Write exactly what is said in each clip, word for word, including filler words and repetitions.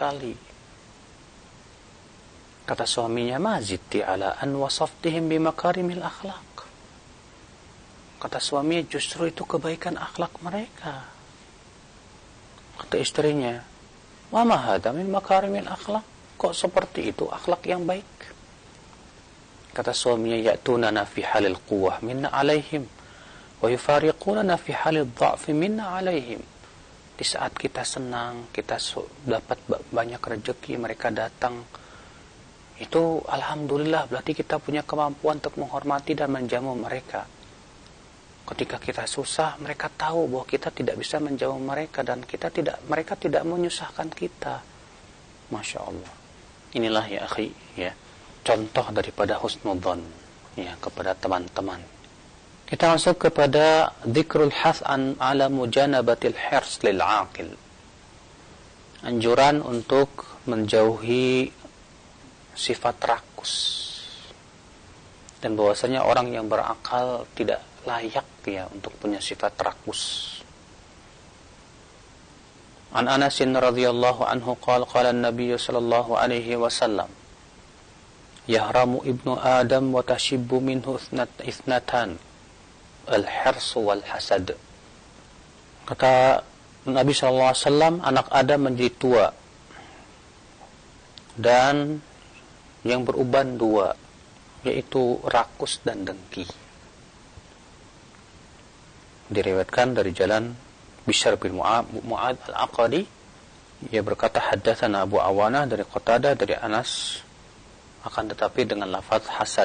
sekali. Kata suaminya, ma zidti ala an wasaftihim bimakarimil akhlaq. Kata suaminya, justru itu kebaikan akhlak mereka. Kata istrinya, wa ma hadha min makarimil akhlaq. Kok seperti itu akhlak yang baik? Kata suaminya, ya'tunana fi halil quwwah minna alaihim wa yufariqunana fi halil dha'fi minna alaihim. Di saat kita senang, kita dapat banyak rezeki, mereka datang, itu alhamdulillah, berarti kita punya kemampuan untuk menghormati dan menjamu mereka. Ketika kita susah, mereka tahu bahwa kita tidak bisa menjamu mereka, dan kita tidak, mereka tidak menyusahkan kita. Masya Allah. Inilah ya akhi, ya, contoh daripada husnudzon, ya, kepada teman-teman. Kita masuk kepada dzikrul hasan ala mujanabatil hirs lil aqil. Anjuran untuk menjauhi sifat rakus. Dan bahwasanya orang yang berakal tidak layak ya untuk punya sifat rakus. An Anas radhiyallahu anhu qala qala an-nabiy sallallahu alaihi wasallam yahramu ibnu adam wa tashibbu minhu ithnatan al-hirs wal hasad. Kata Nabi sallallahu alaihi wasallam, anak Adam menjadi tua dan yang beruban dua, yaitu rakus dan dengki. Diriwayatkan dari jalan Bishr bin Mu'ad al-Aqadi, ia berkata haddatsana Abu Awanah dari Qatadah dari Anas, akan tetapi dengan lafaz hasad.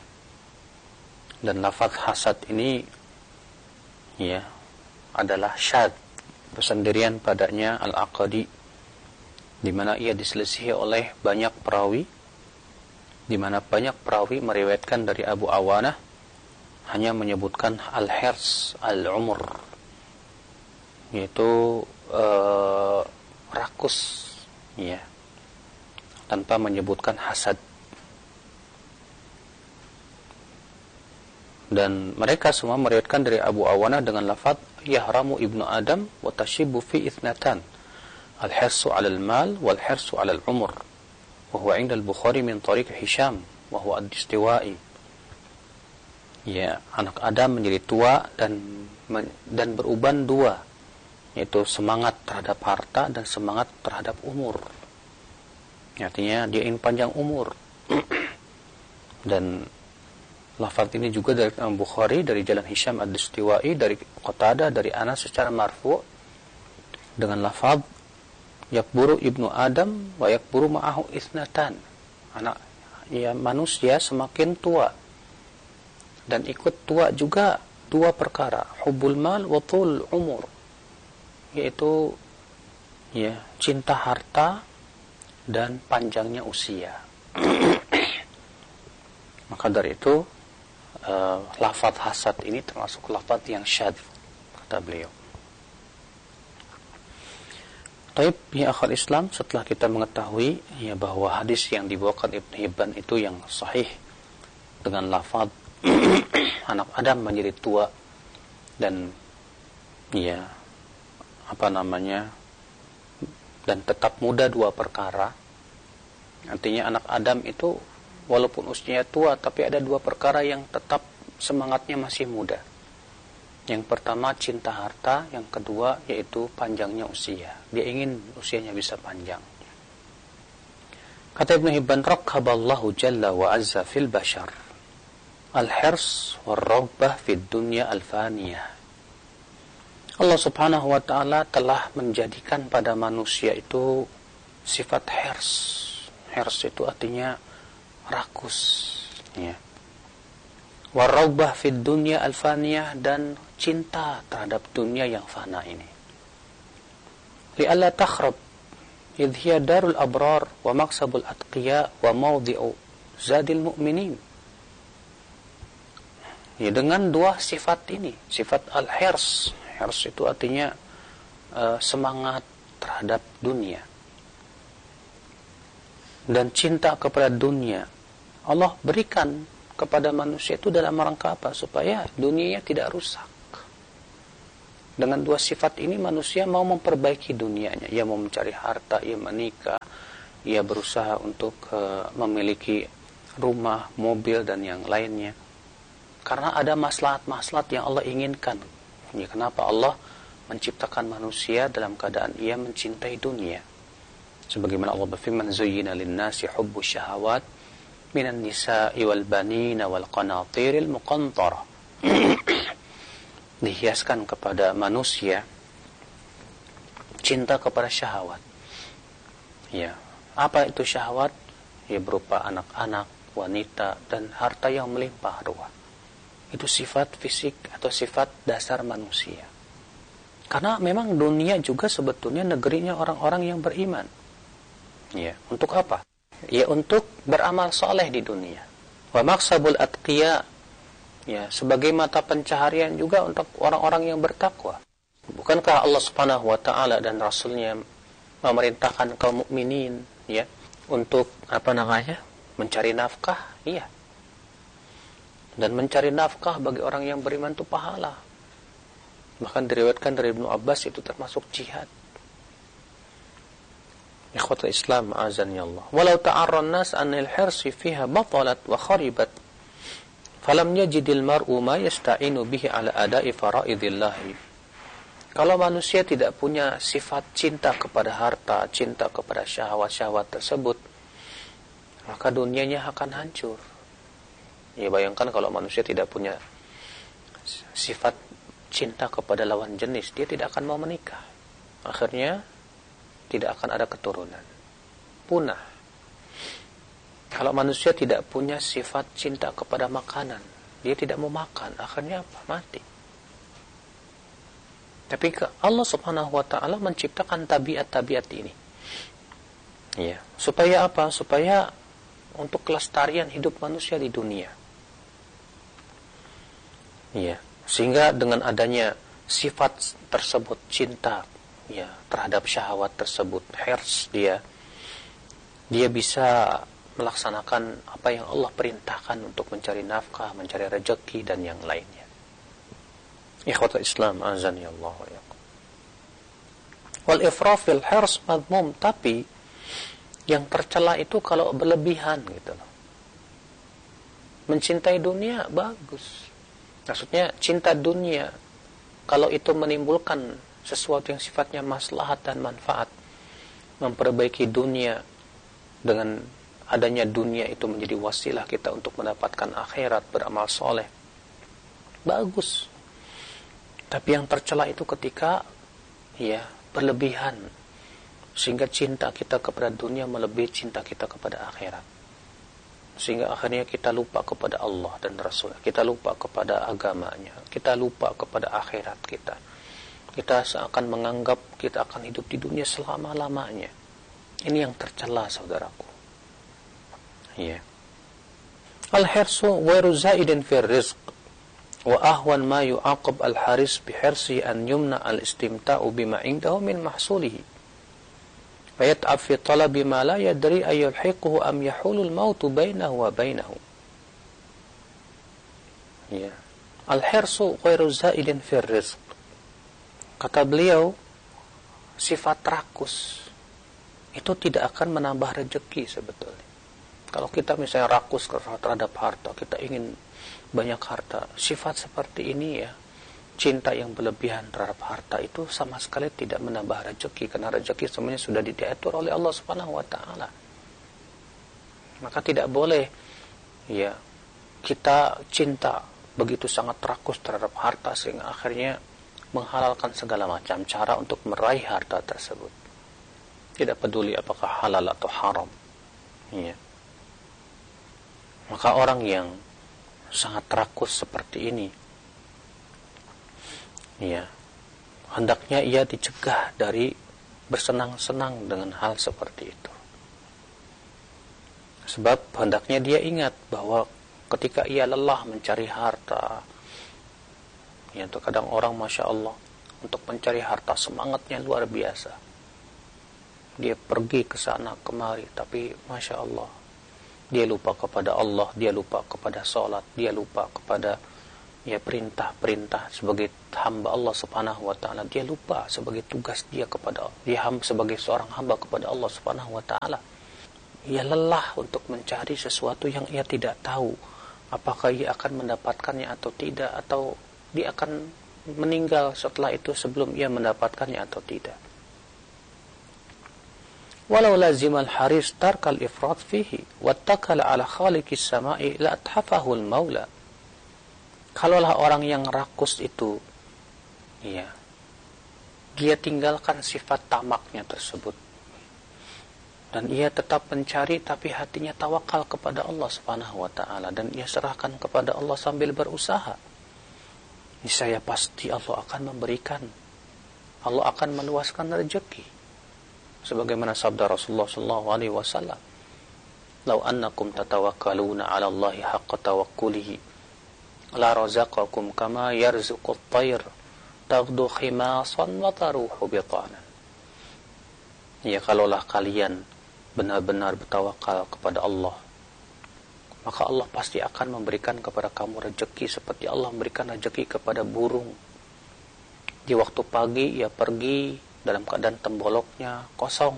Dan lafaz hasad ini ya adalah syadz, bersendirian padanya al-Aqadi, di mana ia diselisihi oleh banyak perawi, di mana banyak perawi meriwayatkan dari Abu Awanah hanya menyebutkan al-hirs al-umur, yaitu uh, rakus, ya, tanpa menyebutkan hasad. Dan mereka semua meriwayatkan dari Abu Awanah dengan lafaz yahramu ibnu Adam wa tashibbu fi ithnatan al-hirsu 'ala al-mal wal hirsu 'ala al-umur, wa huwa 'inda al-Bukhari min tariq Hisham wa huwa ad-Istiwa'i. Ya, anak Adam menjadi tua dan dan beruban dua, yaitu semangat terhadap harta dan semangat terhadap umur. Artinya dia ingin panjang umur. Dan lafaz ini juga dari Imam Bukhari dari jalan Hisham ad-Istiwa'i dari Qatadah dari Anas secara marfu' dengan lafaz yakburu ibnu Adam wa yakburu ma'ahu isnatan. Anak ya manusia semakin tua dan ikut tua juga dua perkara, hubbul mal wa tul umur, yaitu ya cinta harta dan panjangnya usia. Maka dari itu uh, lafaz hasad ini termasuk lafaz yang syadz, kata beliau. Taib ya akhal Islam, setelah kita mengetahui ya bahwa hadis yang dibawakan Ibnu Hibban itu yang sahih dengan lafaz anak Adam menjadi tua dan ya apa namanya dan tetap muda dua perkara. Artinya anak Adam itu walaupun usianya tua tapi ada dua perkara yang tetap semangatnya masih muda. Yang pertama cinta harta, yang kedua yaitu panjangnya usia. Dia ingin usianya bisa panjang. Kata Ibnu Hibban, rakhaballahu jalla wa azza fil bashar al-hirs wal-raghbah fid dunya al-faniyah. Allah subhanahu wa ta'ala telah menjadikan pada manusia itu sifat hirs. Hirs itu artinya rakus, ya. Wal-raghbah fid dunya al-faniyah, dan cinta terhadap dunia yang fana ini. Li'alla takhrab idh hiya darul abrar wa maksabul atqiya wa mawdi'u zadil mu'minin. Ya, dengan dua sifat ini, sifat al-hirs, hirs itu artinya uh, semangat terhadap dunia dan cinta kepada dunia, Allah berikan kepada manusia itu dalam rangka apa? Supaya dunianya tidak rusak. Dengan dua sifat ini manusia mau memperbaiki dunianya. Ia mau mencari harta, ia menikah, ia berusaha untuk uh, memiliki rumah, mobil, dan yang lainnya. Karena ada maslahat-maslahat yang Allah inginkan. Ya, kenapa Allah menciptakan manusia dalam keadaan ia mencintai dunia? Sebagaimana Allah berfirman, "Zuyyina lin-nasi hubbu syahawat minan nisa'i wal banina wal qanatiril muqantarah." Dihiaskan kepada manusia cinta kepada syahwat. Ya, apa itu syahwat? Ya, berupa anak-anak, wanita, dan harta yang melimpah ruah. Itu sifat fisik atau sifat dasar manusia. Karena memang dunia juga sebetulnya negerinya orang-orang yang beriman. Ya, untuk apa? Ya, untuk beramal soleh di dunia. Wa maqsabul atqiya, ya, sebagai mata pencaharian juga untuk orang-orang yang bertakwa. Bukankah Allah Subhanahu wa taala dan Rasulnya memerintahkan kaum mukminin, ya, untuk apa namanya? Mencari nafkah? Iya. Dan mencari nafkah bagi orang yang beriman itu pahala. Bahkan diriwayatkan dari Ibnu Abbas itu termasuk jihad. Ikhwatul Islam azan ya Allah. Walau ta'arran nas anil hirsi fiha batalat wa kharibat. Falam yajidil mar'u ma yasta'inu bihi ala ada'i faraidillahi. Kalau manusia tidak punya sifat cinta kepada harta, cinta kepada syahwat-syahwat tersebut, maka dunianya akan hancur. Ya, bayangkan kalau manusia tidak punya sifat cinta kepada lawan jenis, dia tidak akan mau menikah. Akhirnya tidak akan ada keturunan, punah. Kalau manusia tidak punya sifat cinta kepada makanan, dia tidak mau makan, akhirnya apa? Mati. Tapi Allah Subhanahu wa taala menciptakan tabiat-tabiat ini. Ya, supaya apa? Supaya untuk kelestarian hidup manusia di dunia. Ya, sehingga dengan adanya sifat tersebut, cinta, ya, terhadap syahwat tersebut, hirs dia, dia bisa melaksanakan apa yang Allah perintahkan untuk mencari nafkah, mencari rezeki, dan yang lainnya. Ikhwatul Islam azani Allah wa iyyakum. Wal ifraf fil hirs madmum, tapi yang tercela itu kalau berlebihan gitu loh. Mencintai dunia bagus. Maksudnya cinta dunia kalau itu menimbulkan sesuatu yang sifatnya maslahat dan manfaat, memperbaiki dunia, dengan adanya dunia itu menjadi wasilah kita untuk mendapatkan akhirat, beramal soleh, bagus. Tapi yang tercela itu ketika ya berlebihan, sehingga cinta kita kepada dunia melebihi cinta kita kepada akhirat, sehingga akhirnya kita lupa kepada Allah dan Rasul, kita lupa kepada agamanya, kita lupa kepada akhirat kita. Kita seakan menganggap kita akan hidup di dunia selama-lamanya. Ini yang tercela, saudaraku. Ya. Al-hirsu ghairu zaidin fi rizq wa ahwan ma yu'aqab al-haris bi hirsi an yumna al-istimta'u bima indahu min mahsulihi. Wa yat'ab fi talabi ma la yadri ayulhiquhu am yahulu al-mautu bainahu wa bainahu. Ya. Al-hirsu ghairu zaidin fi rizq. Kata beliau, sifat rakus itu tidak akan menambah rezeki sebetulnya. Kalau kita misalnya rakus terhadap harta, kita ingin banyak harta, sifat seperti ini ya, cinta yang berlebihan terhadap harta itu sama sekali tidak menambah rezeki, karena rezeki semuanya sudah diatur oleh Allah Subhanahu wa taala. Maka tidak boleh ya kita cinta begitu sangat rakus terhadap harta sehingga akhirnya menghalalkan segala macam cara untuk meraih harta tersebut. Tidak peduli apakah halal atau haram. Ya. Maka orang yang sangat rakus seperti ini, ya, hendaknya ia dicegah dari bersenang-senang dengan hal seperti itu. Sebab hendaknya dia ingat bahwa ketika ia lelah mencari harta, ya, terkadang orang Masya Allah untuk mencari harta semangatnya luar biasa. Dia pergi ke sana kemari, tapi Masya Allah dia lupa kepada Allah, dia lupa kepada sholat, dia lupa kepada ya perintah-perintah sebagai hamba Allah Subhanahu wa taala, dia lupa sebagai tugas dia kepada dia hamba, sebagai seorang hamba kepada Allah Subhanahu wa taala. Ia lelah untuk mencari sesuatu yang ia tidak tahu apakah ia akan mendapatkannya atau tidak, atau dia akan meninggal setelah itu sebelum ia mendapatkannya atau tidak. Walau lazimal haris tarkal ifrat fihi wattakala ala khaliqis sama'i la athafahu al-maula. Kalaulah orang yang rakus itu, ya, dia tinggalkan sifat tamaknya tersebut, dan ia tetap mencari, tapi hatinya tawakal kepada Allah Subhanahu wa taala, dan ia serahkan kepada Allah sambil berusaha, niscaya pasti Allah akan memberikan, Allah akan meluaskan rezeki. Sebagaimana sabda Rasulullah sallallahu alaihi wasallam, "Lau annakum tatawakkaluna 'ala Allahi haqqa tawakkulihi la razaqakum kama yarzuqut tayr taghdu khimasan wa taruhu bitanan." Ya, kalaulah kalian benar-benar bertawakal kepada Allah, maka Allah pasti akan memberikan kepada kamu rezeki seperti Allah memberikan rezeki kepada burung. Di waktu pagi ia pergi dalam keadaan temboloknya kosong.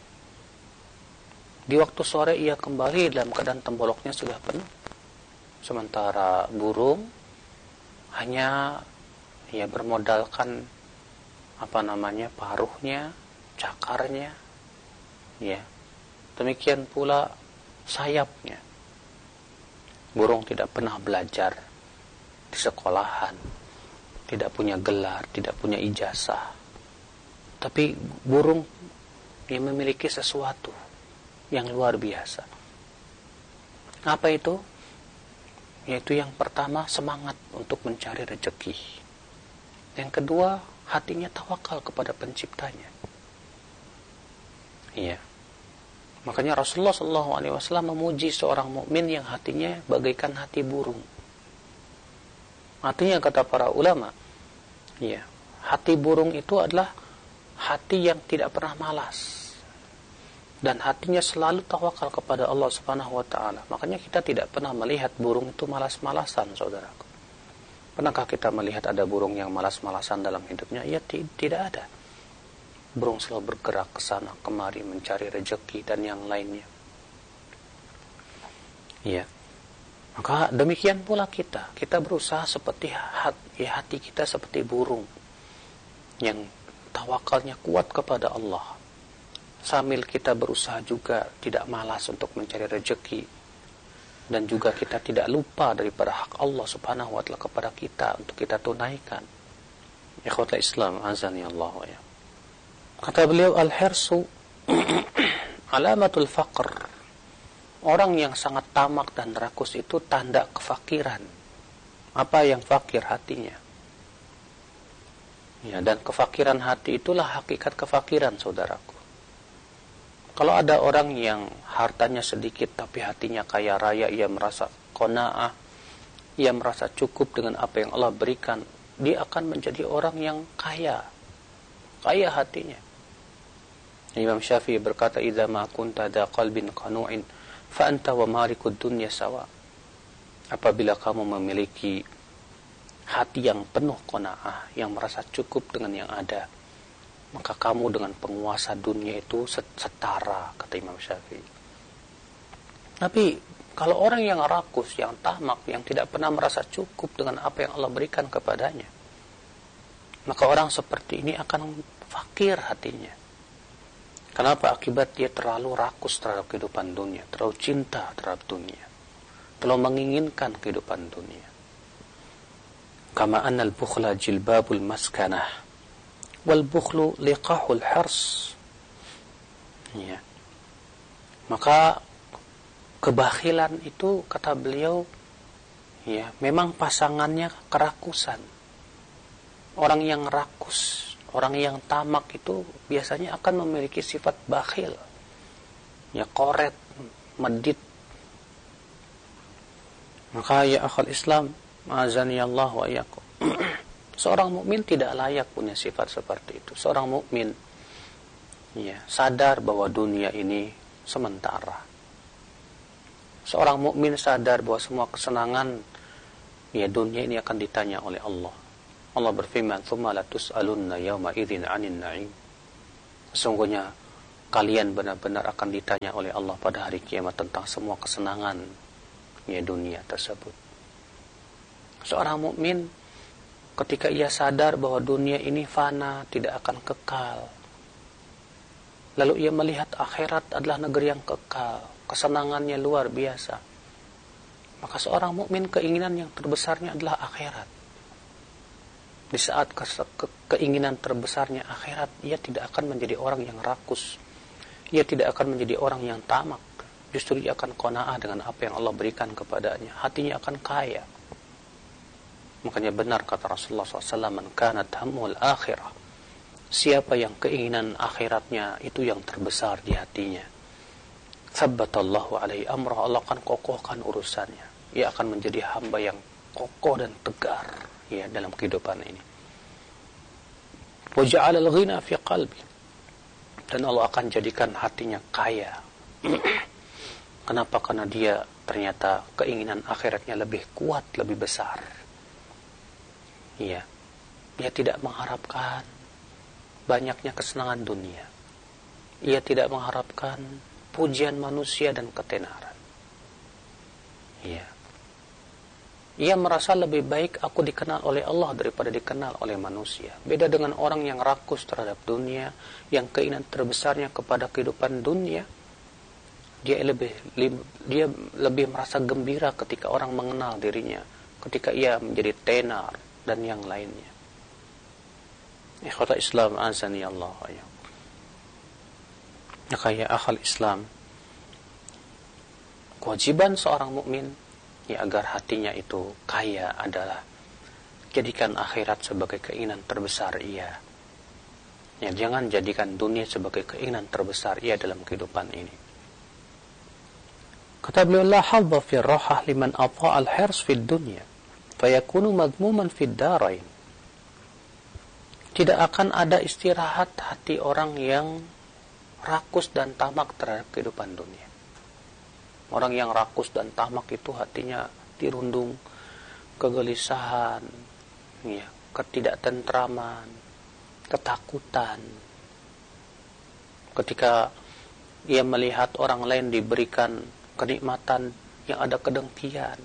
Di waktu sore ia kembali dalam keadaan temboloknya sudah penuh. Sementara burung hanya ya bermodalkan apa namanya paruhnya, cakarnya, ya. Demikian pula sayapnya. Burung tidak pernah belajar di sekolahan, tidak punya gelar, tidak punya ijazah. Tapi burung yang memiliki sesuatu yang luar biasa. Apa itu? Yaitu yang pertama, semangat untuk mencari rezeki. Yang kedua, hatinya tawakal kepada penciptanya. Iya. Makanya Rasulullah shallallahu alaihi wasallam memuji seorang mukmin yang hatinya bagaikan hati burung. Artinya kata para ulama, iya, hati burung itu adalah hati yang tidak pernah malas, dan hatinya selalu tawakal kepada Allah Subhanahu wa taala. Makanya kita tidak pernah melihat burung itu malas-malasan, saudaraku. Pernahkah kita melihat ada burung yang malas-malasan dalam hidupnya? Ya, t- tidak ada. Burung selalu bergerak ke sana kemari mencari rezeki dan yang lainnya. Ya. Maka demikian pula kita. Kita berusaha seperti hati, hati kita seperti burung yang tawakalnya kuat kepada Allah. Sambil kita berusaha juga tidak malas untuk mencari rezeki, dan juga kita tidak lupa daripada hak Allah Subhanahu wa taala kepada kita untuk kita tunaikan. Ikhwatul Islam, azani Allah wa ya. Kata beliau, al-hirsu alamatul faqr. Orang yang sangat tamak dan rakus itu tanda kefakiran. Apa yang fakir hatinya? Ya, dan kefakiran hati itulah hakikat kefakiran, saudaraku. Kalau ada orang yang hartanya sedikit tapi hatinya kaya raya, ia merasa qanaah, ia merasa cukup dengan apa yang Allah berikan, dia akan menjadi orang yang kaya. Kaya hatinya. Imam Syafi'i berkata, "Idza ma kunta dha qalbin qanu'in fa anta wa malikud dunya sawa." Apabila kamu memiliki hati yang penuh qanaah, yang merasa cukup dengan yang ada, maka kamu dengan penguasa dunia itu setara, kata Imam Syafi'i. Tapi kalau orang yang rakus, yang tamak, yang tidak pernah merasa cukup dengan apa yang Allah berikan kepadanya, maka orang seperti ini akan fakir hatinya. Kenapa? Akibat dia terlalu rakus terhadap kehidupan dunia, terlalu cinta terhadap dunia, terlalu menginginkan kehidupan dunia. Kama annal bukhla jilbabul maskanah wal bukhlu liqahul hirs. Ya. Maka kebakhilan itu, kata beliau, ya, memang pasangannya kerakusan. Orang yang rakus, orang yang tamak itu biasanya akan memiliki sifat bakhil, ya, koret, medit. Maka ya akhal Islam, azani Allah wa iyyakum, seorang mukmin tidak layak punya sifat seperti itu. Seorang mukmin, ya, sadar bahwa dunia ini sementara. Seorang mukmin sadar bahwa semua kesenangan Ya, dunia ini akan ditanya oleh Allah. Allah berfirman, "Tsumma latus'alunna yawma idzin 'anil na'im." Sesungguhnya kalian benar-benar akan ditanya oleh Allah pada hari kiamat tentang semua kesenangan ya dunia tersebut. Seorang mukmin ketika ia sadar bahwa dunia ini fana, tidak akan kekal, lalu ia melihat akhirat adalah negeri yang kekal, kesenangannya luar biasa, maka seorang mukmin keinginan yang terbesarnya adalah akhirat. Di saat ke- ke- keinginan terbesarnya akhirat, ia tidak akan menjadi orang yang rakus, ia tidak akan menjadi orang yang tamak, justru ia akan qanaah dengan apa yang Allah berikan kepadanya, hatinya akan kaya. Makanya benar kata Rasulullah shallallahu alaihi wasallam, "Man kanat hammul akhirah." Siapa yang keinginan akhiratnya itu yang terbesar di hatinya, tsabbatallahu alaihi amrah, Allah akan kokohkan urusannya. Ia akan menjadi hamba yang kokoh dan tegar ya dalam kehidupan ini. Wa ja'ala al-ghina fi qalbi. Dan Allah akan jadikan hatinya kaya. Kenapa? Karena dia ternyata keinginan akhiratnya lebih kuat, lebih besar. Iya. Dia tidak mengharapkan banyaknya kesenangan dunia. Ia tidak mengharapkan pujian manusia dan ketenaran. Iya. Ia merasa lebih baik aku dikenal oleh Allah daripada dikenal oleh manusia. Beda dengan orang yang rakus terhadap dunia, yang keinginan terbesarnya kepada kehidupan dunia. Dia lebih dia lebih merasa gembira ketika orang mengenal dirinya, ketika ia menjadi tenar dan yang lainnya. Ikhwata Islam azani Allah ya. Maka ya akhal Islam, kewajiban seorang mukmin ya agar hatinya itu kaya adalah jadikan akhirat sebagai keinginan terbesar ia. Ya, jangan jadikan dunia sebagai keinginan terbesar ia dalam kehidupan ini. Kata beliau, la hadza fi rahah liman atha'a al-hirs fi dunya fayakunu madmuman fi darain. Tidak akan ada istirahat hati orang yang rakus dan tamak terhadap kehidupan dunia. Orang yang rakus dan tamak itu hatinya dirundung kegelisahan, ya, ketidaktentraman, ketakutan. Ketika ia melihat orang lain diberikan kenikmatan yang ada kedengkian.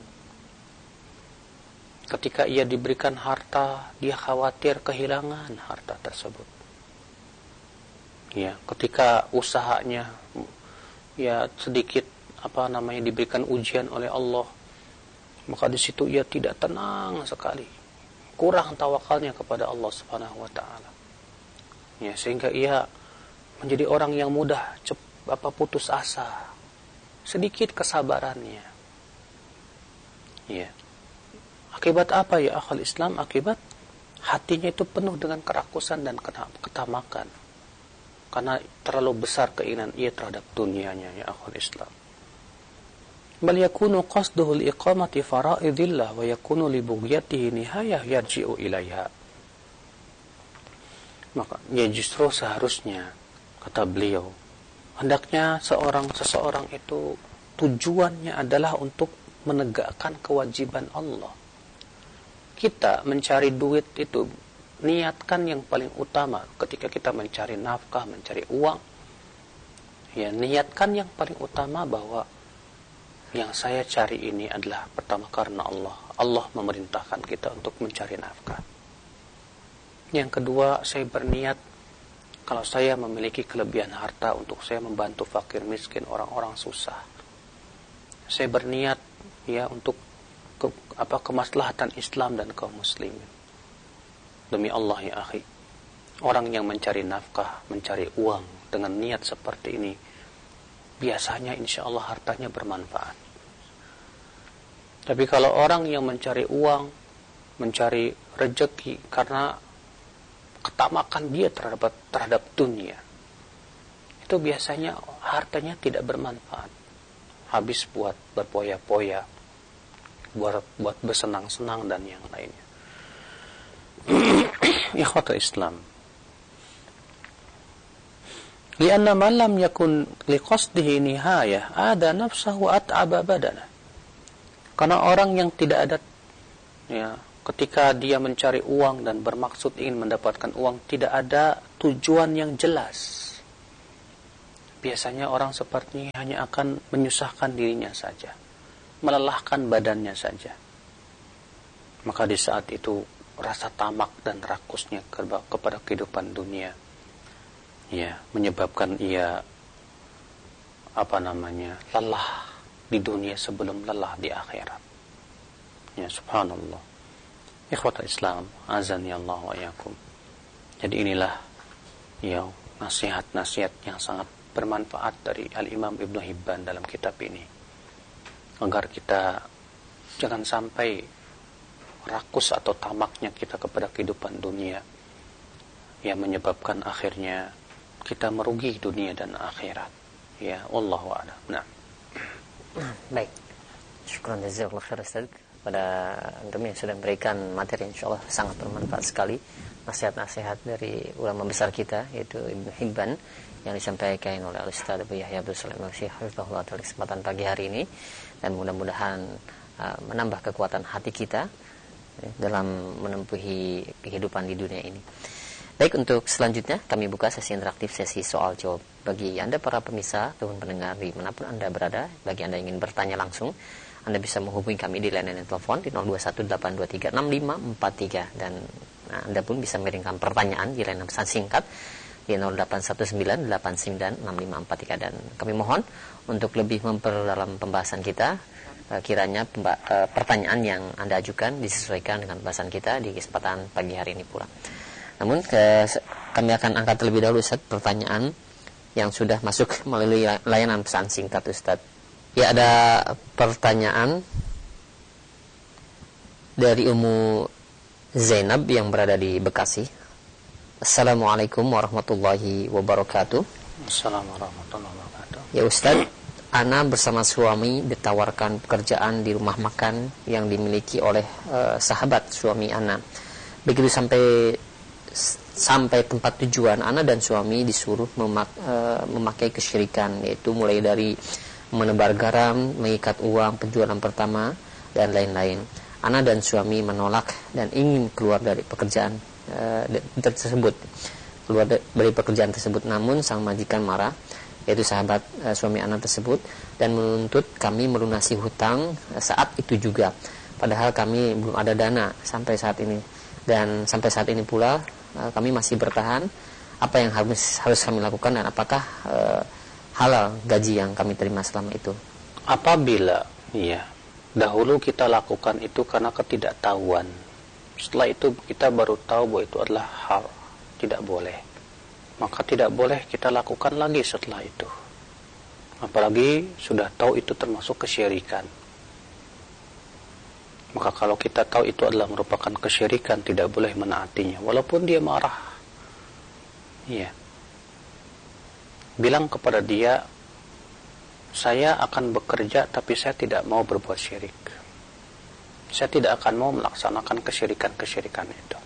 Ketika ia diberikan harta, dia khawatir kehilangan harta tersebut. Ya, ketika usahanya ya sedikit apa namanya diberikan ujian oleh Allah, maka di situ ia tidak tenang sekali, kurang tawakalnya kepada Allah Subhanahu wa taala. Ya, sehingga ia menjadi orang yang mudah cep, apa putus asa, sedikit kesabarannya. Ya. Akibat apa ya akhal Islam? Akibat hatinya itu penuh dengan kerakusan dan ketamakan. Karena terlalu besar keinginan ia terhadap dunianya ya akhal Islam. Bal yakunu qasduhu liiqamati fara'idillah wa yakunu li bughyatihi nihayah yarji'u ilaiha. Maka ya justru seharusnya kata beliau, hendaknya seorang seseorang itu tujuannya adalah untuk menegakkan kewajiban Allah. Kita mencari duit itu niatkan yang paling utama ketika kita mencari nafkah, mencari uang. Ya, niatkan yang paling utama bahwa yang saya cari ini adalah pertama karena Allah. Allah memerintahkan kita untuk mencari nafkah. Yang kedua, saya berniat kalau saya memiliki kelebihan harta untuk saya membantu fakir miskin, orang-orang susah. Saya berniat ya untuk ke, apa kemaslahatan Islam dan kaum muslimin. Demi Allah ya akhi, orang yang mencari nafkah, mencari uang dengan niat seperti ini, biasanya insya Allah hartanya bermanfaat. Tapi kalau orang yang mencari uang, mencari rezeki karena ketamakan dia terhadap terhadap dunia, itu biasanya hartanya tidak bermanfaat, habis buat berpoya-poya, buat buat bersenang-senang dan yang lainnya. Ikhwatul Islam, lianna man lam yakun liqasdihi nihayah ada nafsahu at'aba badana. Karena orang yang tidak ada ya, ketika dia mencari uang dan bermaksud ingin mendapatkan uang, tidak ada tujuan yang jelas. Biasanya orang seperti ini hanya akan menyusahkan dirinya saja, melelahkan badannya saja. Maka di saat itu rasa tamak dan rakusnya kepada kehidupan dunia, ya, menyebabkan ia apa namanya lelah di dunia sebelum lelah di akhirat. Ya, subhanallah. Ikhwatul Islam, azani Allah wa iyyakum. Jadi inilah ya nasihat-nasihat yang sangat bermanfaat dari Al-Imam Ibnu Hibban dalam kitab ini, agar kita jangan sampai rakus atau tamaknya kita kepada kehidupan dunia yang menyebabkan akhirnya kita merugi dunia dan akhirat. Ya, wallahu a'lam. Nah. Baik. Syukran jazakallahu khair Ustaz pada antum yang sudah memberikan materi insyaallah sangat bermanfaat sekali, nasihat-nasihat dari ulama besar kita yaitu Ibnu Hibban yang disampaikan oleh Al-Ustaz Abu Yahya Abdul Salam Al-Syekh hafizahullah taala kesempatan pagi hari ini, dan mudah-mudahan uh, menambah kekuatan hati kita ya, dalam menempuhi kehidupan di dunia ini. Baik, untuk selanjutnya kami buka sesi interaktif, sesi soal jawab. Bagi Anda para pemirsa ataupun pendengar dimanapun Anda berada, bagi Anda yang ingin bertanya langsung, Anda bisa menghubungi kami di layanan telepon di nol dua satu delapan dua tiga enam lima empat tiga, dan nah, Anda pun bisa mengirimkan pertanyaan di layanan pesan singkat di nol delapan satu sembilan delapan sembilan enam lima empat tiga. Dan kami mohon untuk lebih memperdalam pembahasan kita, kiranya pemba- pertanyaan yang Anda ajukan disesuaikan dengan pembahasan kita di kesempatan pagi hari ini pula. Namun ke, kami akan angkat terlebih dahulu Ustaz pertanyaan yang sudah masuk melalui layanan pesan singkat Ustaz. Ya, ada pertanyaan dari Ummu Zainab yang berada di Bekasi. Assalamualaikum warahmatullahi wabarakatuh. Assalamualaikum warahmatullahi wabarakatuh. Ya Ustaz, ana bersama suami ditawarkan pekerjaan di rumah makan yang dimiliki oleh uh, sahabat suami ana. Begitu sampai sampai tempat tujuan, ana dan suami disuruh memak, uh, memakai kesyirikan, yaitu mulai dari menebar garam, mengikat uang penjualan pertama, dan lain-lain. Ana dan suami menolak dan ingin keluar dari pekerjaan uh, tersebut, keluar dari pekerjaan tersebut. Namun sang majikan marah, yaitu sahabat uh, suami ana tersebut, dan menuntut kami melunasi hutang uh, saat itu juga. Padahal kami belum ada dana sampai saat ini, dan sampai saat ini pula uh, kami masih bertahan. Apa yang harus harus kami lakukan, dan apakah uh, halal gaji yang kami terima selama itu? Apabila ya dahulu kita lakukan itu karena ketidaktahuan, setelah itu kita baru tahu bahwa itu adalah hal tidak boleh, maka tidak boleh kita lakukan lagi setelah itu. Apalagi sudah tahu itu termasuk kesyirikan. Maka kalau kita tahu itu adalah merupakan kesyirikan, tidak boleh menaatinya walaupun dia marah. Iya. Bilang kepada dia, saya akan bekerja tapi saya tidak mau berbuat syirik. Saya tidak akan mau melaksanakan kesyirikan-kesyirikan itu.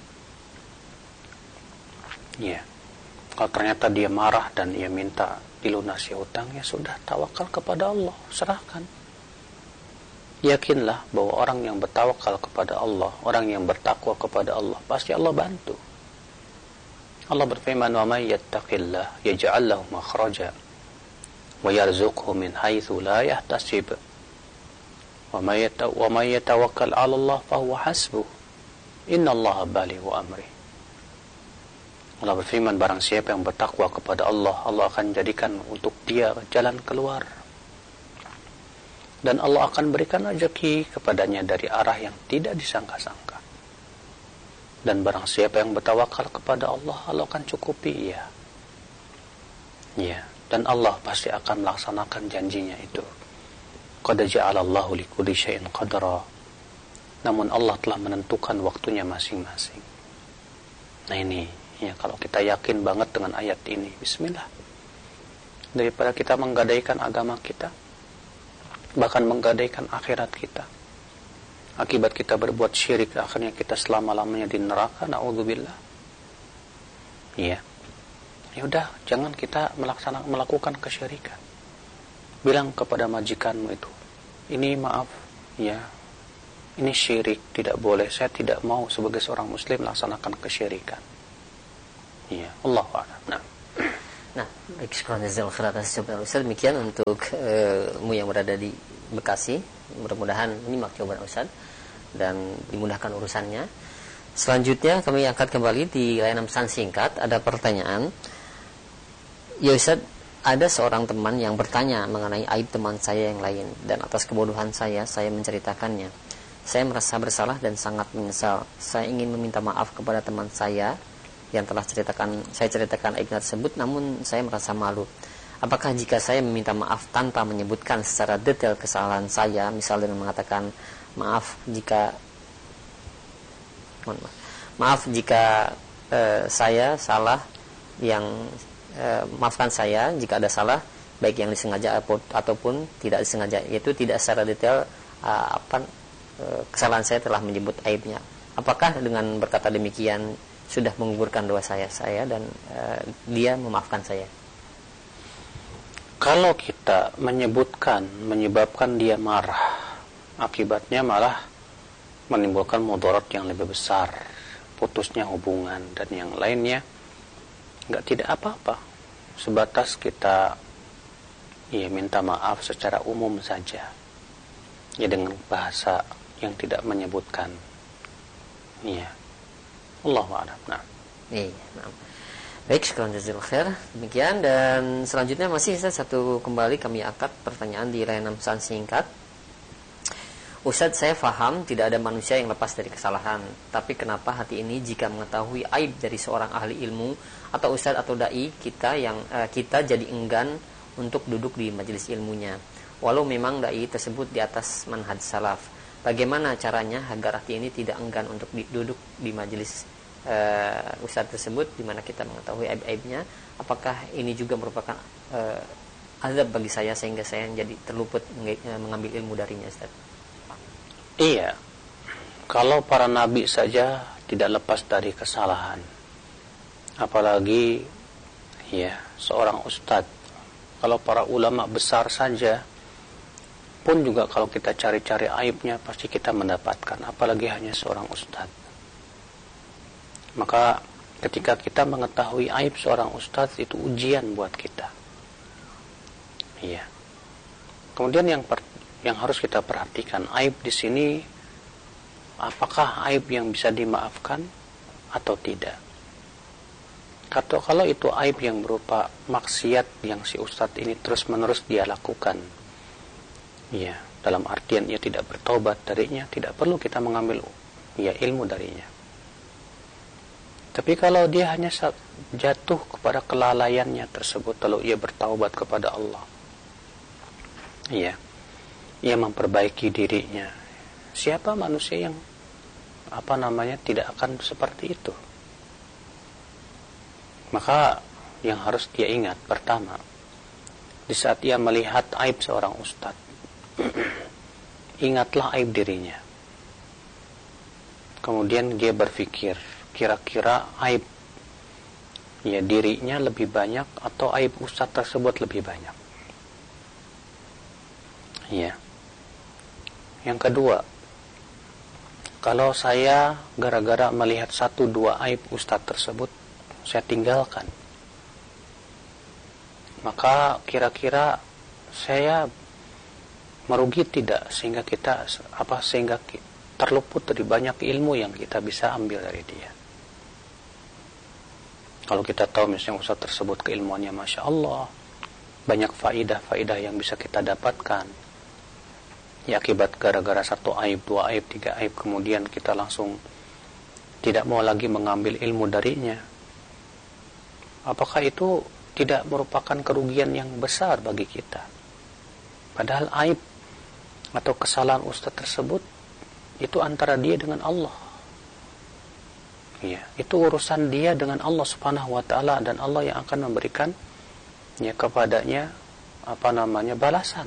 Ya. Kalau ternyata dia marah dan ia minta dilunasi hutang, ya sudah, tawakal kepada Allah, serahkan. Yakinlah bahwa orang yang bertawakal kepada Allah, orang yang bertakwa kepada Allah, pasti Allah bantu. Allah berfirman, "Wa may yattaqillah yaj'al lahu makhraja wa yarzuqhu min haitsu la yahtasib. Wa may yatawakkal 'ala Allah fa huwa hasbuh. Innallaha balighu amri." Allah berfirman, barang siapa yang bertakwa kepada Allah, Allah akan jadikan untuk dia jalan keluar. Dan Allah akan berikan rezeki kepadanya dari arah yang tidak disangka-sangka. Dan barang siapa yang bertawakal kepada Allah, Allah akan cukupi ia. Ya, dan Allah pasti akan melaksanakan janjinya itu. Qad ja'alallahu likulli syai'in qadara. Namun Allah telah menentukan waktunya masing-masing. Nah ini, ya, kalau kita yakin banget dengan ayat ini, bismillah. Daripada kita menggadaikan agama kita, bahkan menggadaikan akhirat kita, akibat kita berbuat syirik, akhirnya kita selama-lamanya di neraka, na'udzubillah. Iya. Ya udah, jangan kita melaksanakan melakukan kesyirikan. Bilang kepada majikanmu itu, ini maaf, ya, ini syirik, tidak boleh. Saya tidak mau sebagai seorang muslim laksanakan kesyirikan. Iya, Allahu a'lam. Nah, nah, baik, syukran jazakallahu khairan atas jawaban Ustaz. Demikian untuk ilmu uh, yang berada di Bekasi. Mudah-mudahan menyimak jawaban Ustaz dan dimudahkan urusannya. Selanjutnya kami angkat kembali di layanan pesan singkat. Ada pertanyaan. Ya Ustaz, ada seorang teman yang bertanya mengenai aib teman saya yang lain, dan atas kebodohan saya, saya menceritakannya. Saya merasa bersalah dan sangat menyesal. Saya ingin meminta maaf kepada teman saya yang telah ceritakan saya ceritakan aib tersebut, namun saya merasa malu. Apakah jika saya meminta maaf tanpa menyebutkan secara detail kesalahan saya, misal dengan mengatakan maaf jika maaf, maaf jika eh, saya salah yang eh, maafkan saya jika ada salah baik yang disengaja ataupun tidak disengaja, yaitu tidak secara detail eh, apa eh, kesalahan saya telah menyebut aibnya. Apakah dengan berkata demikian sudah menggugurkan dosa saya saya dan eh, dia memaafkan saya? Kalau kita menyebutkan, menyebabkan dia marah, akibatnya malah menimbulkan mudarat yang lebih besar, putusnya hubungan dan yang lainnya, enggak tidak apa-apa. Sebatas kita ya minta maaf secara umum saja, ya dengan bahasa yang tidak menyebutkan. Iya, Allahu a'lam. Nah, iya, nah. Baik, syukran jazakallahu khair. Demikian, dan selanjutnya masih satu kembali kami angkat pertanyaan di layanan pesan singkat. Ustaz, saya faham tidak ada manusia yang lepas dari kesalahan, tapi kenapa hati ini jika mengetahui aib dari seorang ahli ilmu atau ustaz atau dai kita yang uh, kita jadi enggan untuk duduk di majelis ilmunya, walau memang dai tersebut di atas manhaj salaf. Bagaimana caranya agar hati ini tidak enggan untuk di, duduk di majelis Uh, ustaz tersebut di mana kita mengetahui aib-aibnya? Apakah ini juga merupakan uh, azab bagi saya sehingga saya jadi terluput uh, mengambil ilmu darinya, Ustaz? Iya. Kalau para nabi saja tidak lepas dari kesalahan, apalagi ya seorang ustaz. Kalau para ulama besar saja pun juga kalau kita cari-cari aibnya pasti kita mendapatkan, apalagi hanya seorang ustaz. Maka ketika kita mengetahui aib seorang ustaz, itu ujian buat kita. Iya. Kemudian yang per, yang harus kita perhatikan, aib di sini apakah aib yang bisa dimaafkan atau tidak. Atau kalau itu aib yang berupa maksiat yang si ustaz ini terus-menerus dia lakukan, iya, dalam artian ia tidak bertobat darinya, tidak perlu kita mengambil ya ilmu darinya. Tapi kalau dia hanya jatuh kepada kelalaiannya tersebut, lalu ia bertaubat kepada Allah, iya, ia memperbaiki dirinya. Siapa manusia yang apa namanya tidak akan seperti itu? Maka yang harus dia ingat pertama, di saat ia melihat aib seorang ustaz, ingatlah aib dirinya. Kemudian dia berpikir, kira-kira aib ya dirinya lebih banyak atau aib ustaz tersebut lebih banyak. Ya. Yang kedua, kalau saya gara-gara melihat satu dua aib ustaz tersebut, saya tinggalkan, maka kira-kira saya merugi tidak, sehingga kita apa sehingga terluput dari banyak ilmu yang kita bisa ambil dari dia. Kalau kita tahu misalnya ustaz tersebut keilmuannya Masya Allah, banyak faidah-faidah yang bisa kita dapatkan, ya akibat gara-gara satu aib, dua aib, tiga aib, kemudian kita langsung tidak mau lagi mengambil ilmu darinya, apakah itu tidak merupakan kerugian yang besar bagi kita? Padahal aib atau kesalahan ustaz tersebut itu antara dia dengan Allah. Ya, itu urusan dia dengan Allah Subhanahu wa taala, dan Allah yang akan memberikan ya kepadanya apa namanya balasan.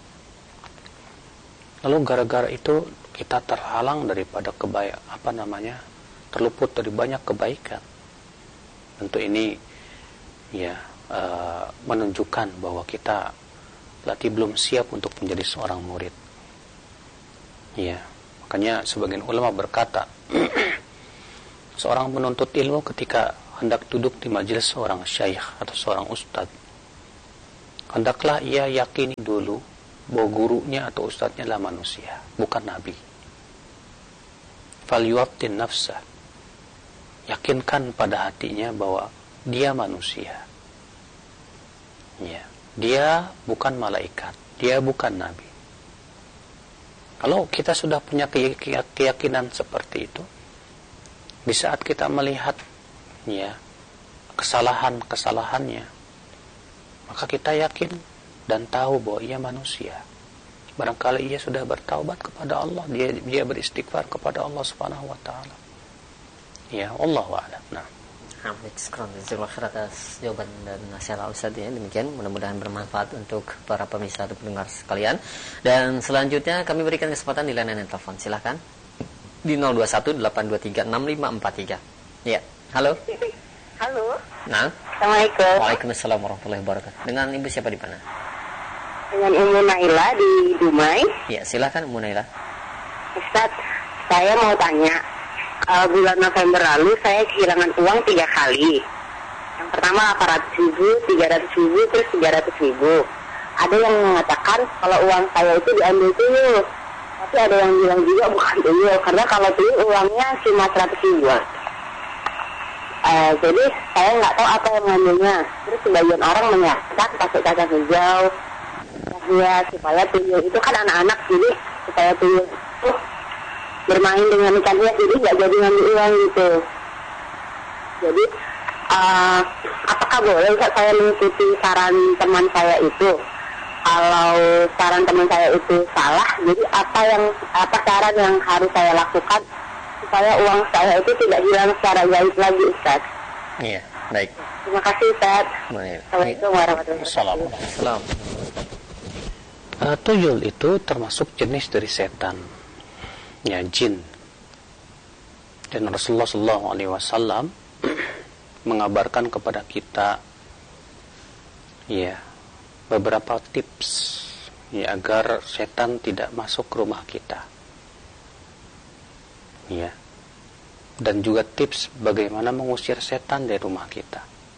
Lalu gara-gara itu kita terhalang daripada kebaikan, apa namanya terluput dari banyak kebaikan. Tentu ini ya uh, menunjukkan bahwa kita berarti belum siap untuk menjadi seorang murid. Ya, Makanya sebagian ulama berkata, seorang penuntut ilmu ketika hendak duduk di majelis seorang syekh atau seorang ustadz, hendaklah ia yakini dulu bahwa gurunya atau ustadznya adalah manusia, bukan nabi. Falyuwattin nafsah, yakinkan pada hatinya bahwa dia manusia. Ya, dia bukan malaikat, dia bukan nabi. Kalau kita sudah punya keyakinan seperti itu, di saat kita melihat ya kesalahan-kesalahannya, maka kita yakin dan tahu bahwa ia manusia. Barangkali ia sudah bertaubat kepada Allah, dia dia beristighfar kepada Allah Subhanahu wa taala. Ya, wallahu a'lam. Nah, Baik, sekarang jazakallahu khair atas jawaban dan nasihat Ustaz ya. Demikian mudah-mudahan bermanfaat untuk para pemirsa dan pendengar sekalian. Dan selanjutnya kami berikan kesempatan di layanan telepon. Silakan di nol dua satu delapan dua tiga enam lima empat tiga. Ya, halo. Halo. Nah. Assalamualaikum. Waalaikumsalam warahmatullahi wabarakatuh. Dengan Ibu siapa di mana? Dengan Ibu Naila di Dumai. Ya, silakan Ibu Naila. Ustaz, saya mau tanya. Uh, bulan November lalu saya kehilangan uang tiga kali. Yang pertama delapan ratus ribu, tiga ratus ribu, terus tiga ratus ribu. Ada yang mengatakan kalau uang saya itu diambil tuyul. Tapi ada yang bilang juga bukan tuyul, karena kalau tuyul uangnya cuma seratus ribu. Uh, jadi saya nggak tahu apa yang mengambilnya. Terus sebagian orang menyatakan pakai kacang hijau, ya supaya tuyul itu kan anak-anak, jadi supaya tuyul itu bermain dengan ikan hias, jadi nggak jadi ngambil uang gitu. Jadi uh, apakah boleh saya mengikuti saran teman saya itu? Kalau saran teman saya itu salah, jadi apa yang apa saran yang harus saya lakukan supaya uang saya itu tidak hilang secara gaib lagi, Ustaz? Iya, baik. Terima kasih, Ustaz. Baik. Assalamualaikum warahmatullahi wabarakatuh. Assalam. Uh, tuyul itu termasuk jenis dari setan, ya, jin. Dan Rasulullah shallallahu alaihi wasallam mengabarkan kepada kita ya beberapa tips ya agar setan tidak masuk ke rumah kita. Ya. Dan juga tips bagaimana mengusir setan dari rumah kita.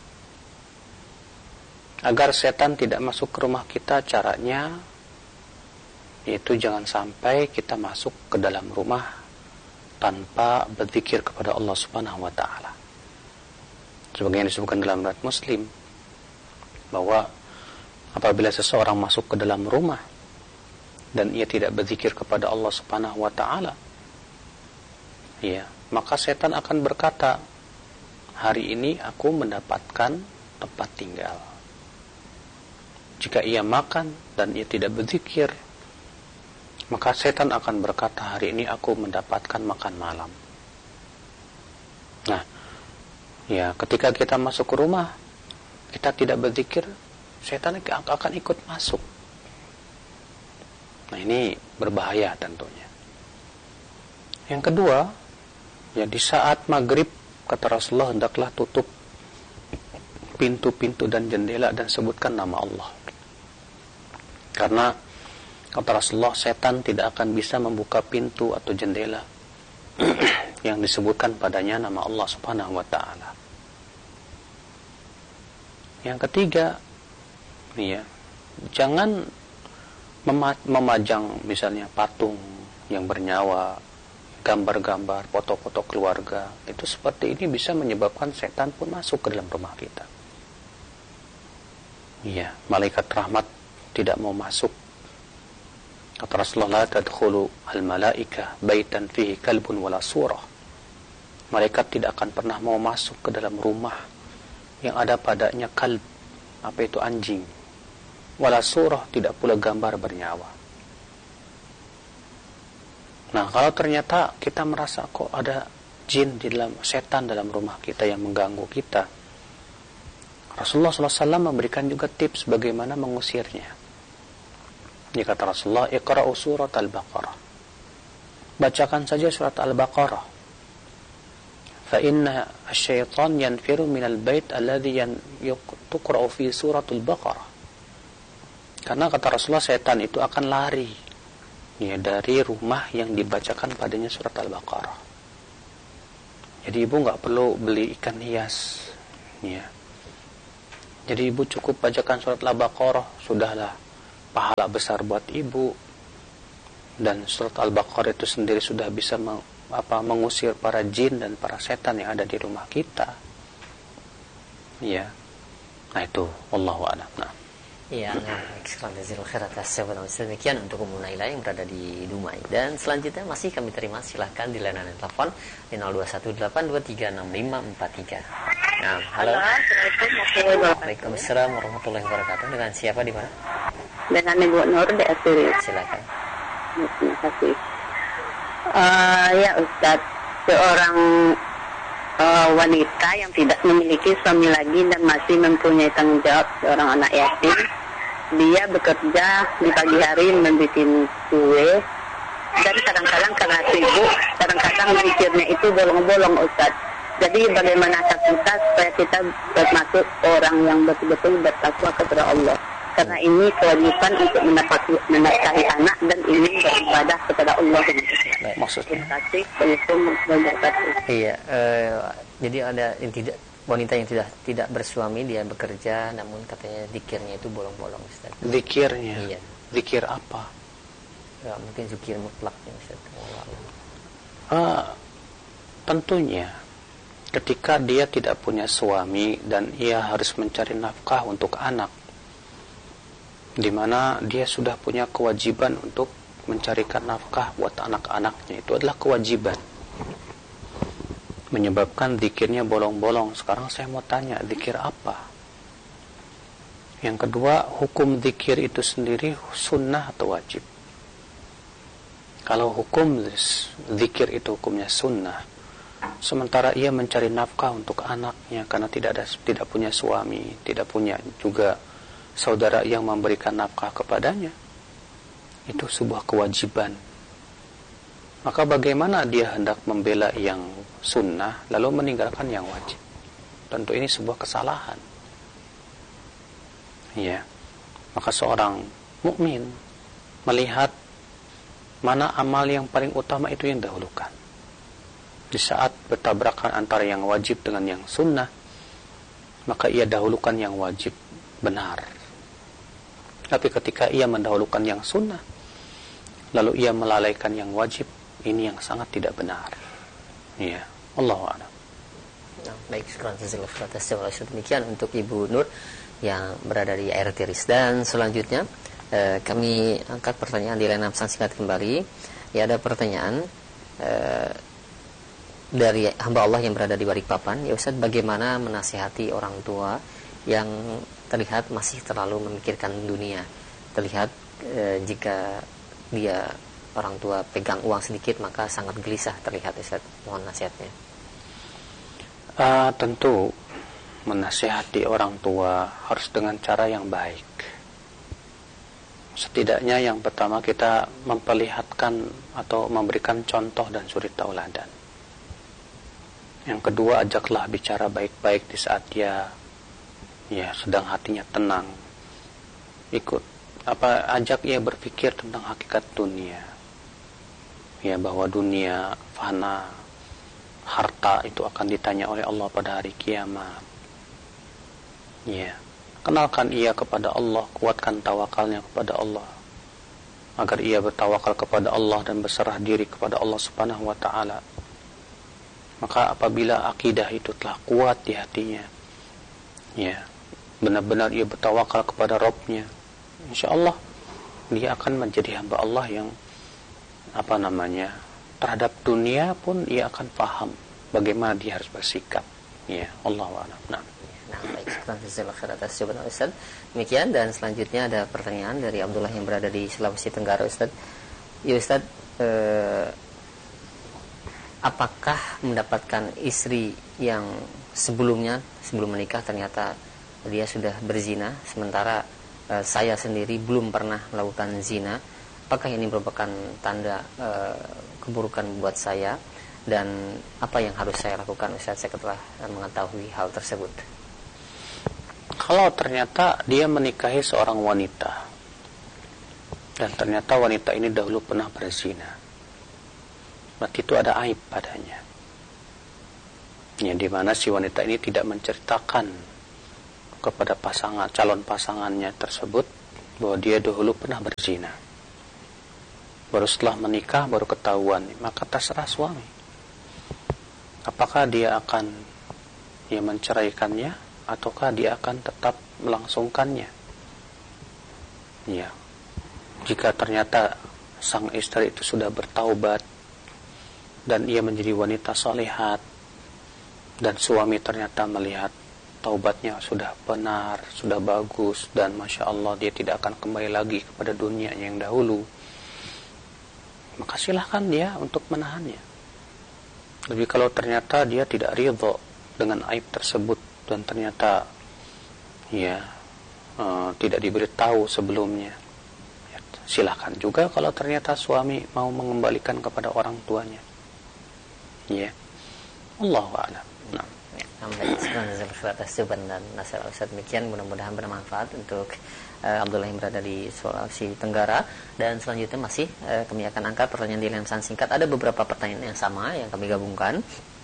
Agar setan tidak masuk ke rumah kita, caranya yaitu jangan sampai kita masuk ke dalam rumah tanpa berzikir kepada Allah Subhanahu wa taala. Sebagaimana disebutkan dalam riwayat Muslim bahwa apabila seseorang masuk ke dalam rumah dan ia tidak berzikir kepada Allah Subhanahu wa taala, ya, maka setan akan berkata, "Hari ini aku mendapatkan tempat tinggal." Jika ia makan dan ia tidak berzikir, maka setan akan berkata, hari ini aku mendapatkan makan malam. Nah, ya ketika kita masuk ke rumah, kita tidak berzikir, setan akan ikut masuk. Nah, ini berbahaya tentunya. Yang kedua, ya di saat maghrib, kata Rasulullah, hendaklah tutup pintu-pintu dan jendela dan sebutkan nama Allah. Karena kata Rasulullah, setan tidak akan bisa membuka pintu atau jendela yang disebutkan padanya nama Allah Subhanahu wa taala. Yang ketiga, ya, jangan memajang misalnya patung yang bernyawa, gambar-gambar, foto-foto keluarga. Itu seperti ini bisa menyebabkan setan pun masuk ke dalam rumah kita. Iya, malaikat rahmat tidak mau masuk. Kata Rasulullah, la tadkhulu al-malaika baitan fihi kalbun wala surah. Malaikat tidak akan pernah mau masuk ke dalam rumah yang ada padanya kalb, apa itu anjing, wala surah, tidak pula gambar bernyawa. Nah, kalau ternyata kita merasa kok ada jin di dalam, setan dalam rumah kita yang mengganggu kita, Rasulullah shallallahu alaihi wasallam memberikan juga tips bagaimana mengusirnya. Ini kata Rasulullah, iqra'u surat al-Baqarah. Bacakan saja surat al-Baqarah. Fa inna asy-syaitan yanfiru minal bait alladhi tuqra'u fi surat al-Baqarah. Karena kata Rasulullah, setan itu akan lari ya, dari rumah yang dibacakan padanya surat Al-Baqarah. Jadi ibu nggak perlu beli ikan hias, ya. Jadi ibu cukup bacakan surat Al-Baqarah, sudahlah pahala besar buat ibu. Dan surat Al-Baqarah itu sendiri sudah bisa meng, apa, mengusir para jin dan para setan yang ada di rumah kita. Ya. Nah itu, wallahu a'lam. Nah. Iya, nah, jazakallahu khair atas jawaban Ustaz. Demikian untuk Ummu Naila yang berada di Dumai. Dan selanjutnya masih kami terima, silahkan di layanan telepon di nol dua satu delapan dua tiga enam lima empat tiga. Nah, halo. Waalaikumsalam warahmatullahi wabarakatuh. Dengan siapa di mana? Dengan Ibu Nur di Asiri. Silakan. Terima kasih. Uh, ya Ustaz, seorang uh, wanita yang tidak memiliki suami lagi dan masih mempunyai tanggung jawab seorang anak yatim, dia bekerja di pagi hari membuat kue dan kadang-kadang karena sibuk, kadang-kadang mikirnya itu bolong-bolong Ustaz. Jadi bagaimana kita supaya kita termasuk orang yang betul-betul bertakwa kepada Allah? Karena ini kewajiban untuk menafkahi, menafkahi anak dan ini beribadah kepada Allah. Maksudnya? Terima kasih. Terima kasih. Iya, eh, jadi ada yang tidak, wanita yang tidak tidak bersuami, dia bekerja, namun katanya zikirnya itu bolong-bolong, Ustaz. Zikirnya? Iya. Zikir apa? Ya, mungkin zikir mutlaknya, Ustaz. Uh, tentunya ketika dia tidak punya suami dan ia harus mencari nafkah untuk anak, di mana dia sudah punya kewajiban untuk mencarikan nafkah buat anak-anaknya, itu adalah kewajiban, menyebabkan zikirnya bolong-bolong. Sekarang saya mau tanya, zikir apa? Yang kedua, hukum zikir itu sendiri sunnah atau wajib? Kalau hukum zikir itu hukumnya sunnah, sementara ia mencari nafkah untuk anaknya karena tidak ada tidak punya suami, tidak punya juga saudara yang memberikan nafkah kepadanya, itu sebuah kewajiban. Maka bagaimana dia hendak membela yang sunnah lalu meninggalkan yang wajib? Tentu ini sebuah kesalahan. Ya, maka seorang mukmin melihat mana amal yang paling utama itu yang dahulukan. Di saat bertabrakan antara yang wajib dengan yang sunnah, maka ia dahulukan yang wajib, benar. Tapi ketika ia mendahulukan yang sunnah, lalu ia melalaikan yang wajib, ini yang sangat tidak benar. Ya, Allahu a'lam. Nah, baik, sekarang atas jawaban demikian untuk Ibu Nur yang berada di Air Tiris. Dan selanjutnya eh, kami angkat pertanyaan di layanan pesan singkat kembali. Ya, ada pertanyaan eh, dari hamba Allah yang berada di Balikpapan. Ya Ustaz, bagaimana menasihati orang tua yang terlihat masih terlalu memikirkan dunia? Terlihat e, jika dia orang tua pegang uang sedikit maka sangat gelisah terlihat, Ustaz. Mohon nasihatnya. Uh, tentu menasihati orang tua harus dengan cara yang baik. Setidaknya yang pertama kita memperlihatkan atau memberikan contoh dan suri tauladan. Yang kedua, ajaklah bicara baik-baik di saat dia ya sedang hatinya tenang. Ikut apa ajak ia berpikir tentang hakikat dunia. Ya, bahwa dunia fana, harta itu akan ditanya oleh Allah pada hari kiamat. Ya, kenalkan ia kepada Allah, kuatkan tawakalnya kepada Allah, agar ia bertawakal kepada Allah dan berserah diri kepada Allah Subhanahu wa taala. Maka apabila akidah itu telah kuat di hatinya, ya, benar-benar ia bertawakal kepada Rabb-nya, insyaallah dia akan menjadi hamba Allah yang apa namanya terhadap dunia pun ia akan paham bagaimana dia harus bersikap. Ya, Allahu a'lam. Nah, nah baik, jazakallahu khair atas jawaban Ustaz. Demikian, dan selanjutnya ada pertanyaan dari Abdullah yang berada di Sulawesi Tenggara, Ustaz. Ya Ustaz, eh, apakah mendapatkan istri yang sebelumnya sebelum menikah ternyata dia sudah berzina, sementara e, saya sendiri belum pernah melakukan zina, apakah ini merupakan tanda e, keburukan buat saya, dan apa yang harus saya lakukan Ustaz setelah mengetahui hal tersebut? Kalau ternyata dia menikahi seorang wanita dan ternyata wanita ini dahulu pernah berzina, berarti itu ada aib padanya. Ya, di mana si wanita ini tidak menceritakan kepada pasangan, calon pasangannya tersebut bahwa dia dahulu pernah berzina. Baru setelah menikah baru ketahuan, maka terserah suami. Apakah dia akan ya menceraikannya ataukah dia akan tetap melangsungkannya? Ya. Jika ternyata sang istri itu sudah bertaubat dan ia menjadi wanita salihat dan suami ternyata melihat taubatnya sudah benar, sudah bagus, dan Masya Allah dia tidak akan kembali lagi kepada dunia yang dahulu, maka silahkan dia untuk menahannya. Tapi kalau ternyata dia tidak ridho dengan aib tersebut dan ternyata ya uh, tidak diberitahu sebelumnya, ya, silahkan juga kalau ternyata suami mau mengembalikan kepada orang tuanya. Ya, Allahu a'lam. Nah. Alhamdulillah atas jawaban dan nasihat Ustaz. Demikian, mudah-mudahan bermanfaat untuk uh, Abdullah yang berada di Sulawesi Tenggara. Dan selanjutnya masih uh, kami akan angkat pertanyaan di lamsan singkat. Ada beberapa pertanyaan yang sama yang kami gabungkan.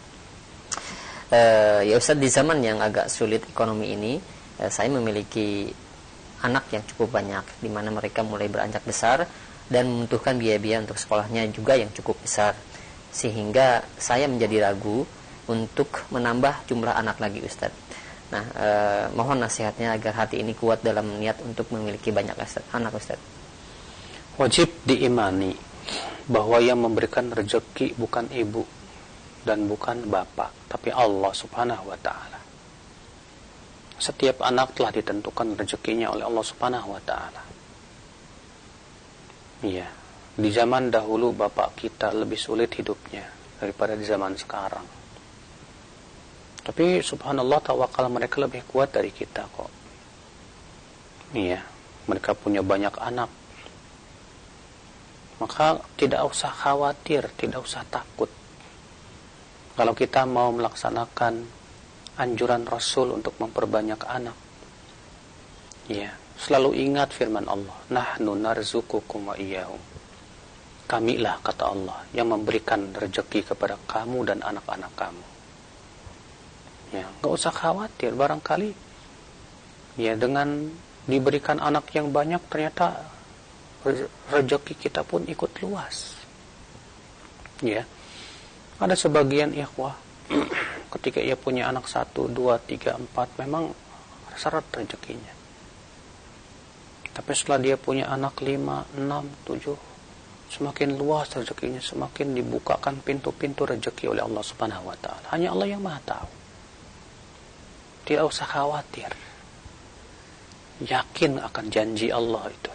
Uh, ya Ustaz, di zaman yang agak sulit ekonomi ini, uh, saya memiliki anak yang cukup banyak, di mana mereka mulai beranjak besar dan membutuhkan biaya-biaya untuk sekolahnya juga yang cukup besar, sehingga saya menjadi ragu untuk menambah jumlah anak lagi, Ustaz. Nah, eh, mohon nasihatnya agar hati ini kuat dalam niat untuk memiliki banyak Ustaz, anak, Ustaz. Wajib diimani bahwa yang memberikan rezeki bukan ibu dan bukan bapak, tapi Allah Subhanahu wa taala. Setiap anak telah ditentukan rezekinya oleh Allah Subhanahu wa taala. Iya, di zaman dahulu bapak kita lebih sulit hidupnya daripada di zaman sekarang. Tapi subhanallah, tawakal mereka lebih kuat dari kita kok. Iya, mereka punya banyak anak. Maka tidak usah khawatir, tidak usah takut. Kalau kita mau melaksanakan anjuran Rasul untuk memperbanyak anak. Iya, selalu ingat firman Allah, nahnu narzukukum wa iyyahum. Kamilah, kata Allah, yang memberikan rezeki kepada kamu dan anak-anak kamu. Ya, nggak usah khawatir. Barangkali ya dengan diberikan anak yang banyak ternyata rezeki kita pun ikut luas. Ya, ada sebagian ikhwah ketika ia punya anak satu, dua, tiga, empat, memang syarat rezekinya. Tapi setelah dia punya anak lima, enam, tujuh, semakin luas rezekinya, semakin dibukakan pintu-pintu rezeki oleh Allah Subhanahu wa taala. Hanya Allah yang Maha tahu. Tidak usah khawatir. Yakin akan janji Allah itu.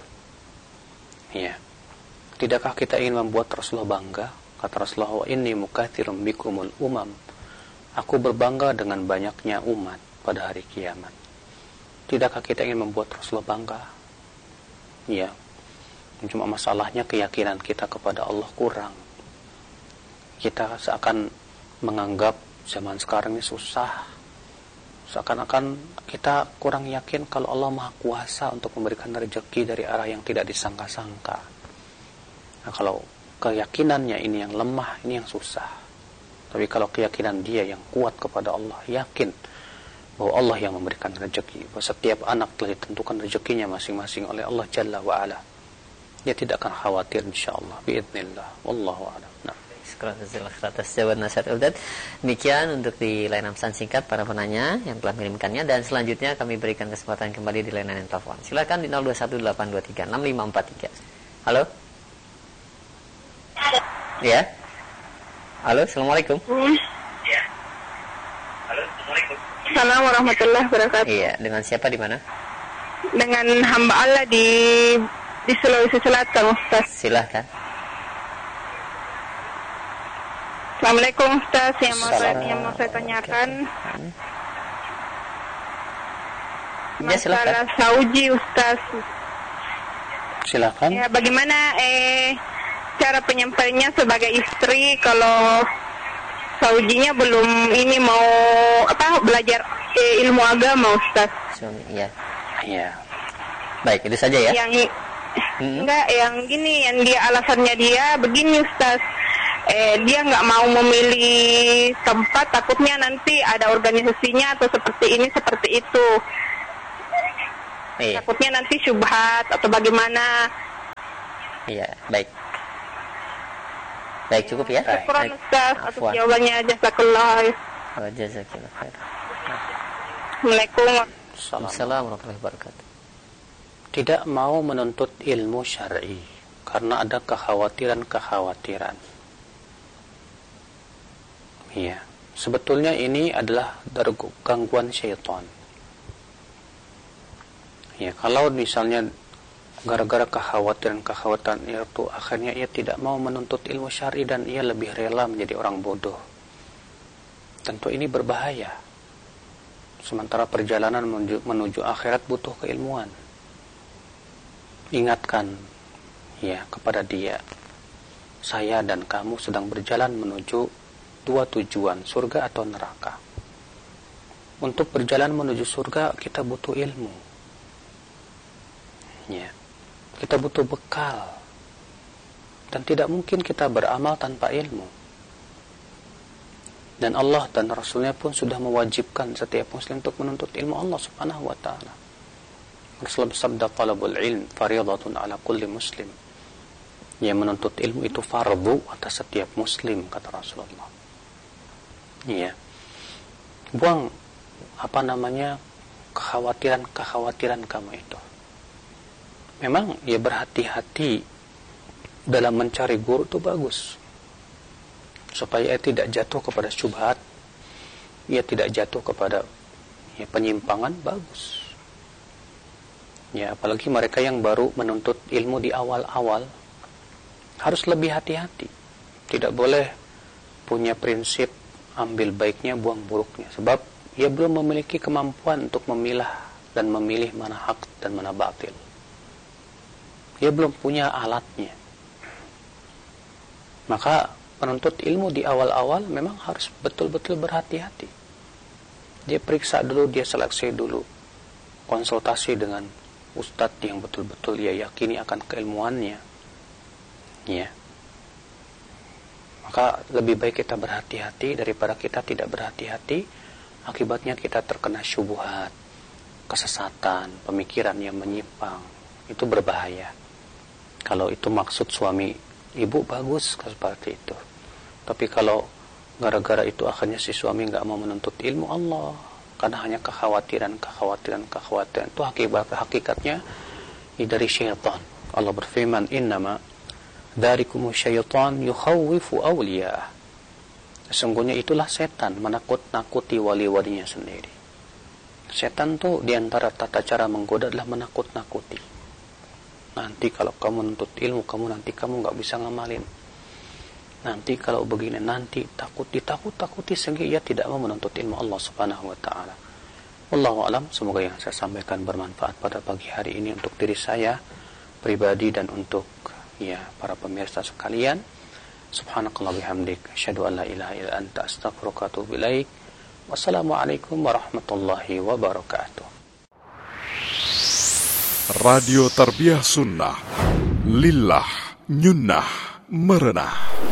Ya. Tidakkah kita ingin membuat Rasulullah bangga? Kata Rasulullah, inni mukatsirun bikumul umam. Aku berbangga dengan banyaknya umat pada hari kiamat. Tidakkah kita ingin membuat Rasulullah bangga? Ya. Cuma masalahnya keyakinan kita kepada Allah kurang. Kita seakan menganggap zaman sekarang ini susah. Seakan-akan kita kurang yakin kalau Allah Maha Kuasa untuk memberikan rezeki dari arah yang tidak disangka-sangka. Nah, kalau keyakinannya ini yang lemah, ini yang susah. Tapi kalau keyakinan dia yang kuat kepada Allah, yakin bahwa Allah yang memberikan rezeki, bahwa setiap anak telah ditentukan rezekinya masing-masing oleh Allah Jalla wa'ala, dia tidak akan khawatir insyaAllah, biidznillah. Wallahu a'lam. Nah. Atas jawaban nasihat Ustaz. Demikian untuk di layanan pesan singkat para penanya yang telah mengirimkannya, dan selanjutnya kami berikan kesempatan kembali di layanan telepon. Silakan di nol dua satu delapan dua tiga enam lima empat tiga. Halo. Ya. Halo, assalamualaikum. Ya. Halo, assalamualaikum. Assalamualaikum warahmatullahi wabarakatuh. Iya, dengan siapa di mana? Dengan hamba Allah di di Sulawesi Selatan, Ustaz. Silahkan. Assalamualaikum Ustaz, yang mau saya, yang mau saya tanyakan ya, masalah sauji Ustaz. Silakan. Ya, bagaimana eh cara penyampaiannya sebagai istri kalau saujinya belum ini mau apa belajar eh, ilmu agama Ustaz? Suami, ya. Ya. Baik, itu saja ya. Yang Hmm. Enggak, yang gini, yang dia alasannya dia begini Ustaz. Eh, dia nggak mau memilih tempat, takutnya nanti ada organisasinya atau seperti ini seperti itu. Iya, Takutnya nanti syubhat atau bagaimana. iya, baik. Baik, cukup ya. Syukuran Baik. Ustaz atas Afwan. jawabannya, jazakallah. Oh, jazakillah khair. Assalamualaikum. Salam. Assalamualaikum warahmatullahi wabarakatuh. Tidak mau menuntut ilmu syar'i karena ada kekhawatiran-kekhawatiran. Iya, sebetulnya ini adalah dari gangguan syaitan. Ya, kalau misalnya gara-gara kekhawatiran-kekhawatiran itu akhirnya ia tidak mau menuntut ilmu syar'i dan ia lebih rela menjadi orang bodoh. Tentu ini berbahaya. Sementara perjalanan menuju, menuju akhirat butuh keilmuan. Ingatkan ya kepada dia, saya dan kamu sedang berjalan menuju dua tujuan, surga atau neraka. Untuk berjalan menuju surga kita butuh ilmu. Ya. Kita butuh bekal. Dan tidak mungkin kita beramal tanpa ilmu. Dan Allah dan Rasulnya pun sudah mewajibkan setiap muslim untuk menuntut ilmu Allah subhanahu wa ta'ala. Rasulullah bersabda, talabul ilm fariyadatun ala kulli muslim. Yang menuntut ilmu itu fardu atas setiap muslim, kata Rasulullah. Iya. Buang apa namanya kekhawatiran-kekhawatiran kamu itu. Memang ya berhati-hati dalam mencari guru itu bagus. Supaya ia tidak jatuh kepada syubhat, ia tidak jatuh kepada ya, penyimpangan, bagus. Ya, apalagi mereka yang baru menuntut ilmu di awal-awal harus lebih hati-hati. Tidak boleh punya prinsip ambil baiknya, buang buruknya. Sebab ia belum memiliki kemampuan untuk memilah dan memilih mana hak dan mana batil. Ia belum punya alatnya. Maka penuntut ilmu di awal-awal memang harus betul-betul berhati-hati. Dia periksa dulu, dia seleksi dulu. Konsultasi dengan ustadz yang betul-betul ia yakini akan keilmuannya. Ya. Maka lebih baik kita berhati-hati daripada kita tidak berhati-hati. Akibatnya kita terkena syubhat, kesesatan, pemikiran yang menyimpang. Itu berbahaya. Kalau itu maksud suami ibu, bagus seperti itu. Tapi kalau gara-gara itu akhirnya si suami nggak mau menuntut ilmu Allah karena hanya kekhawatiran, kekhawatiran, kekhawatiran, itu hakikat hakikatnya dari syaitan. Allah berfirman, innama dzalikumu syaitan yukhawwifu awliya. Sesungguhnya itulah setan menakut-nakuti wali-walinya sendiri. Setan tuh diantara tata cara menggoda adalah menakut-nakuti. Nanti kalau kamu menuntut ilmu, kamu nanti kamu nggak bisa ngamalin. Nanti kalau begini, nanti takut ditakut-takuti sehingga ia tidak mau menuntut ilmu Allah subhanahu wa ta'ala. Wallahu a'lam. Semoga yang saya sampaikan bermanfaat pada pagi hari ini untuk diri saya pribadi dan untuk ya para pemirsa sekalian. Subhanakallah bihamdik, asyhadu an la ilaha illa anta, astaghfiruka wa atubu ilaik. Wassalamualaikum warahmatullahi wabarakatuh. Radio Tarbiyah Sunnah, lillah, nyunnah, merenah.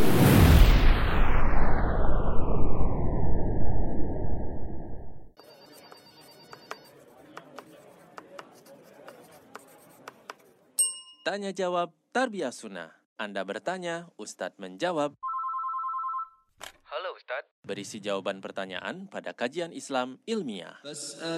Tanya jawab Tarbiyah Sunnah. Anda bertanya, Ustadz menjawab. Halo Ustadz. Berisi jawaban pertanyaan pada kajian Islam ilmiah.